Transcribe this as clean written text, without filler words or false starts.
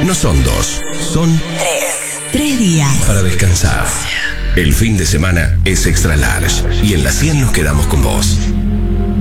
No son 2, son 3 días para descansar. El fin de semana es extra large y en la 100 nos quedamos con vos.